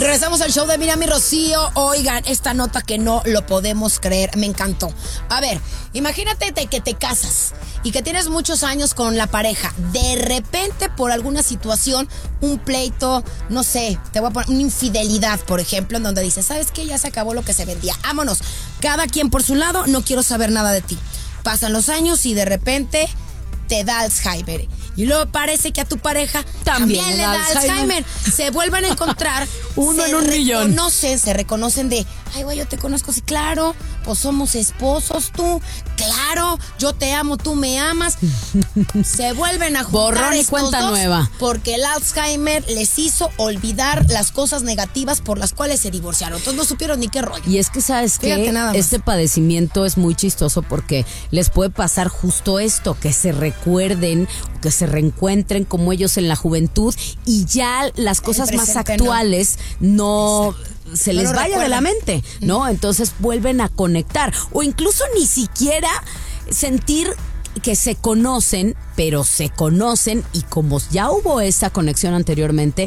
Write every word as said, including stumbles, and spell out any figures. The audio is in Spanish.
regresamos al show de Miriam y Rocío. Oigan, esta nota que no lo podemos creer, me encantó. A ver, imagínate te, que te casas y que tienes muchos años con la pareja. De repente, por alguna situación, un pleito, no sé, te voy a poner una infidelidad, por ejemplo, en donde dices, ¿sabes qué? Ya se acabó lo que se vendía. Vámonos. Cada quien por su lado, no quiero saber nada de ti. Pasan los años y de repente te da Alzheimer. Y luego parece que a tu pareja también, también le da Alzheimer. Alzheimer. Se vuelven a encontrar. Uno se en un millón. reconocen, se reconocen de, ay, güey, yo te conozco, sí, claro, pues somos esposos tú, claro, yo te amo, tú me amas. Se vuelven a juntar borrón y estos cuenta dos nueva. porque el Alzheimer les hizo olvidar las cosas negativas por las cuales se divorciaron. Entonces no supieron ni qué rollo. Y es que, ¿sabes qué? Este padecimiento es muy chistoso porque les puede pasar justo esto, que se recuerden, que se reencuentren como ellos en la juventud y ya las cosas más actuales no, no se les no vaya recuerdan. de la mente, ¿no? Entonces vuelven a conectar o incluso ni siquiera sentir que se conocen, pero se conocen y como ya hubo esa conexión anteriormente,